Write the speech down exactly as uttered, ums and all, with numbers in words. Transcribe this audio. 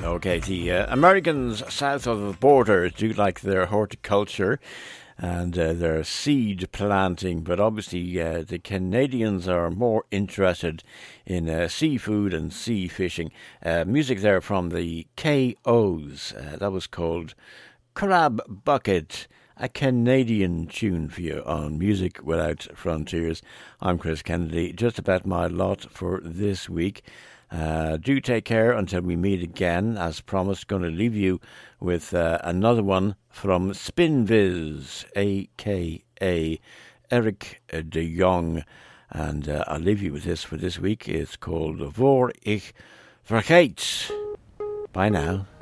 Okay, the uh, Americans south of the border do like their horticulture and uh, their seed planting, but obviously uh, the Canadians are more interested in uh, seafood and sea fishing. Uh, music there from the K Os. Uh, that was called Crab Bucket, a Canadian tune for you on Music Without Frontiers. I'm Chris Kennedy, just about my lot for this week. Uh, do take care until we meet again. As promised, going to leave you with uh, another one from Spinviz, a k a. Eric de Jong. And uh, I'll leave you with this for this week. It's called Voor ik vergeet. Bye now.